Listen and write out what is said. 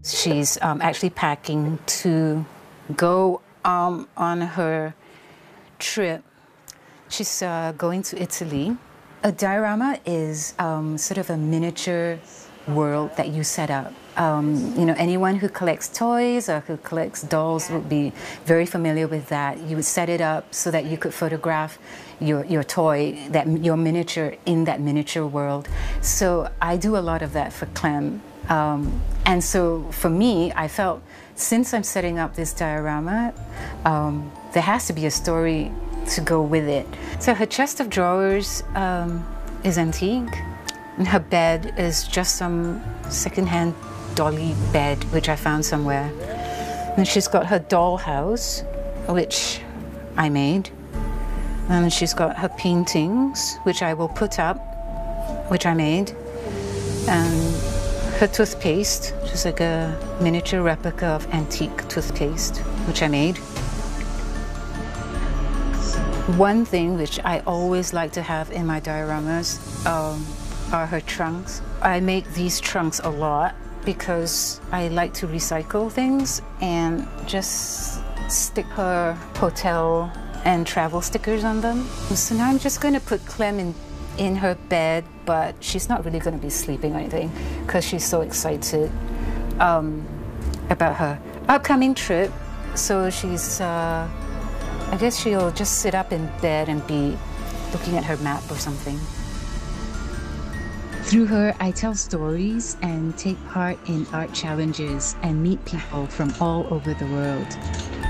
She's actually packing to go on her trip. She's going to Italy. A diorama is sort of a miniature world that you set up. You know, anyone who collects toys or who collects dolls would be very familiar with that. You would set it up so that you could photograph your toy, your miniature in that miniature world. So I do a lot of that for Clem. And so for me, I felt since I'm setting up this diorama, there has to be a story to go with it. So her chest of drawers is antique, and her bed is just some secondhand dolly bed which I found somewhere. And she's got her dollhouse, which I made. And she's got her paintings, which I will put up, which I made. And her toothpaste, which is like a miniature replica of antique toothpaste, which I made. One thing which I always like to have in my dioramas are her trunks. I make these trunks a lot because I like to recycle things and just stick her hotel and travel stickers on them. So now I'm just going to put Clem in her bed, but she's not really going to be sleeping or anything because she's so excited about her upcoming trip. So she's, I guess she'll just sit up in bed and be looking at her map or something. Through her, I tell stories and take part in art challenges and meet people from all over the world.